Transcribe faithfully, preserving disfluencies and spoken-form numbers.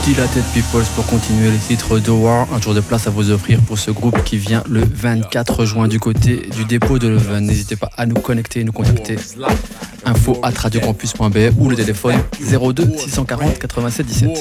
Dilated Peoples pour continuer les titres de War. Un tour de place à vous offrir pour ce groupe qui vient le vingt-quatre juin du côté du dépôt de Leuven. N'hésitez pas à nous connecter, nous contacter. Info at radiocampus point b e ou le téléphone zéro deux six cent quarante quatre-vingt-sept dix-sept.